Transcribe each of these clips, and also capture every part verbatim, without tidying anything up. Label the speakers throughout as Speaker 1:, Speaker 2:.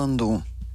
Speaker 1: valandų.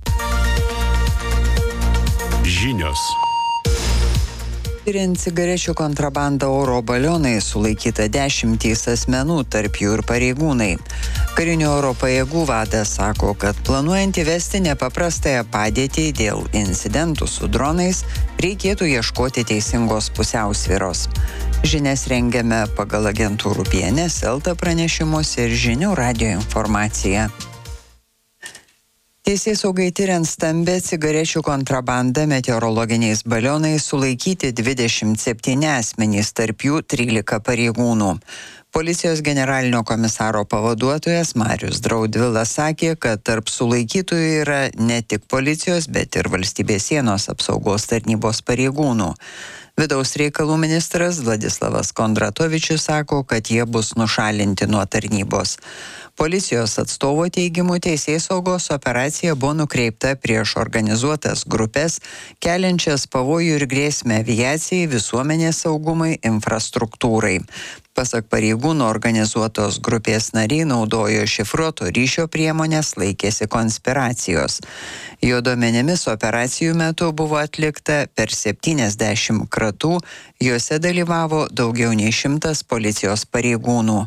Speaker 2: Žinios.
Speaker 1: Tiriant cigarečių kontrabandą oro balionais sulaikyta dešimtys asmenų, tarp jų ir pareigūnai. Karinių oro pajėgų vadas sako, kad planuojant įvesti nepaprastąją padėtį dėl incidentų su dronais, reikėtų ieškoti teisingos pusiausvyros. Žinias rengiame pagal agentūrų B N S, Elta pranešimus ir Žinių radijo informaciją. Teisėsaugai tiriant stambę cigarečių kontrabandą meteorologiniais balionais sulaikyti dvidešimt septyni asmenys, tarp jų trylika pareigūnų. Policijos generalinio komisaro pavaduotojas Marius Draudvilas sakė, kad tarp sulaikytųjų yra ne tik policijos, bet ir valstybės sienos apsaugos tarnybos pareigūnų. Vidaus reikalų ministras Vladislavas Kondratovičius sako, kad jie bus nušalinti nuo tarnybos. Policijos atstovo teigimu teisėsaugos operacija buvo nukreipta prieš organizuotas grupės, keliančias pavojų ir grėsmę aviacijai, visuomenės saugumui, infrastruktūrai. Pasak pareigūnų, organizuotos grupės nariai naudojo šifruoto ryšio priemonės, laikėsi konspiracijos. Jo duomenimis operacijų metu buvo atlikta per septyniasdešimt kratų, juose dalyvavo daugiau nei šimtas policijos pareigūnų.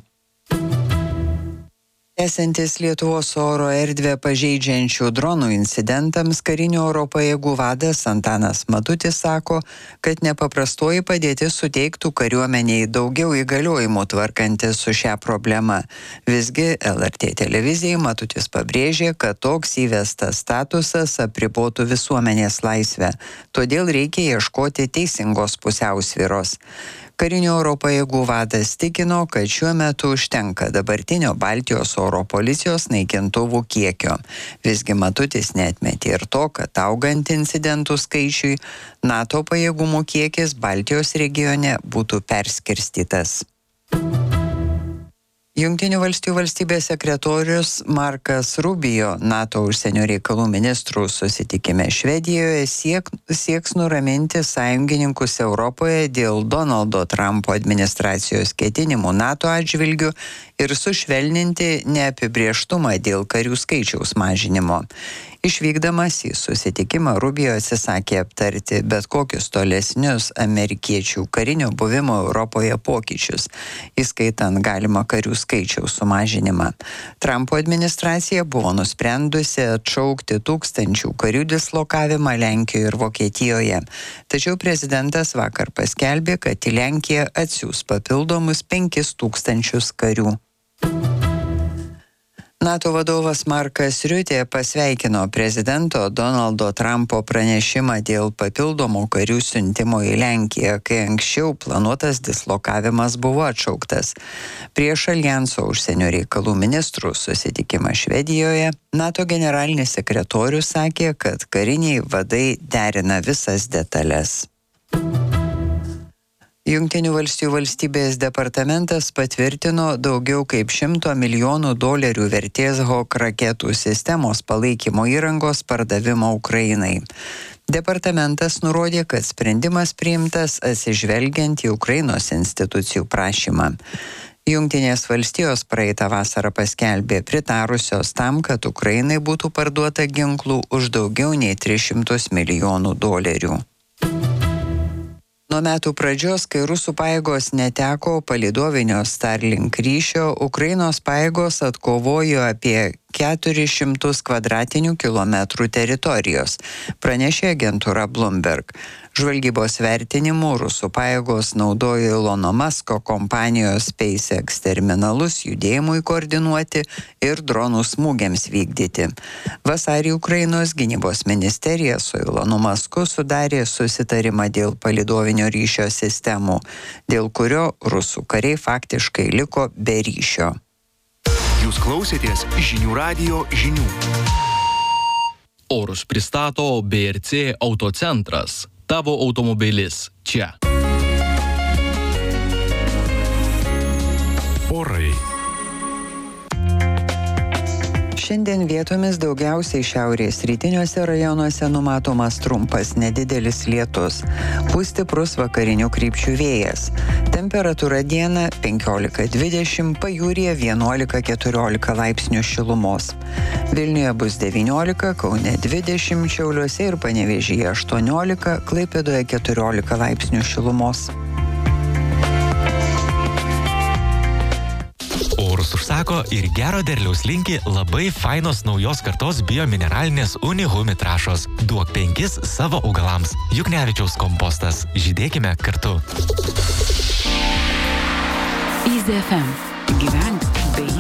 Speaker 1: Esantis Lietuvos oro erdvę pažeidžiančių dronų incidentams, karinių oro pajėgų vadas Antanas Matutis sako, kad nepaprastoji padėtis suteiktų kariuomeniai daugiau įgaliojimų tvarkantis su šią problemą. Visgi L R T televizijai Matutis pabrėžė, kad toks įvestas statusas apribotų visuomenės laisvę, todėl reikia ieškoti teisingos pusiausvyros. Karinių oro pajėgų vadas tikino, kad šiuo metu užtenka dabartinio Baltijos oro policijos naikintuvų kiekio. Visgi Matutis neatmetė ir to, kad augant incidentų skaičiui, NATO pajėgumų kiekis Baltijos regione būtų perskirstytas. Jungtinių valstijų valstybės sekretorius Markas Rubio NATO užsienio reikalų ministrų susitikime Švedijoje siek, sieks nuraminti sąjungininkus Europoje dėl Donaldo Trumpo administracijos ketinimų NATO atžvilgių ir sušvelninti neapibrėžtumą dėl karių skaičiaus mažinimo. Išvykdamas į susitikimą Rubio atsisakė aptarti bet kokius tolesnius amerikiečių karinio buvimo Europoje pokyčius, įskaitant galimą karių skaičiaus sumažinimą. Trumpo administracija buvo nusprendusi atšaukti tūkstančių karių dislokavimą Lenkijoje ir Vokietijoje. Tačiau prezidentas vakar paskelbė, kad į Lenkiją atsiųs papildomus penkis tūkstančius karių. NATO vadovas Markas Riutė pasveikino prezidento Donaldo Trumpo pranešimą dėl papildomų karių siuntimo į Lenkiją, kai anksčiau planuotas dislokavimas buvo atšauktas. Prieš Aljanso užsienio reikalų ministrų susitikimą Švedijoje NATO generalinis sekretorius sakė, kad kariniai vadai derina visas detalės. Jungtinių valstijų valstybės departamentas patvirtino daugiau kaip šimto milijonų dolerių vertės Hawk raketų sistemos palaikymo įrangos pardavimo Ukrainai. Departamentas nurodė, kad sprendimas priimtas atsižvelgiant į Ukrainos institucijų prašymą. Jungtinės valstijos praeitą vasarą paskelbė pritarusios tam, kad Ukrainai būtų parduota ginklų už daugiau nei tris šimtus milijonų dolerių. Nuo metų pradžios, kai rusų pajėgos neteko palydovinio Starlink ryšio, Ukrainos pajėgos atkovojo apie keturis šimtus kvadratinių kilometrų teritorijos, pranešė agentūra Bloomberg. Žvalgybos vertinimu rusų pajėgos naudojo Ilono Masko kompanijos SpaceX terminalus judėjimui koordinuoti ir dronų smūgiams vykdyti. Vasarį Ukrainos gynybos ministerija su Ilonu Masku sudarė susitarimą dėl palydovinio ryšio sistemų, dėl kurio rusų kariai faktiškai liko be ryšio.
Speaker 2: Jūs klausėtės Žinių radijo žinių.
Speaker 3: Orus pristato B R C Autocentras. Tavo automobilis čia.
Speaker 2: Orai.
Speaker 1: Šiandien vietomis daugiausiai šiaurės rytiniuose rajonuose numatomas trumpas nedidelis lietus. Pūs stiprus vakarinių krypčių vėjas. Temperatūra Temperatūra dieną penkiolika dvidešimt, pajūryje vienuolika keturiolika laipsnių šilumos. Vilniuje bus devyniolika, Kaune dvidešimt, Šiauliuose ir Panevėžyje aštuoniolika, Klaipėdoje keturiolika laipsnių šilumos.
Speaker 4: Orus užsako ir gero derliaus linki labai fainos naujos kartos biomineralinės Unihumi trąšos. Duok penkis savo augalams. Juknevičiaus kompostas. Žydėkime kartu.
Speaker 5: Easy F M. Gyvenk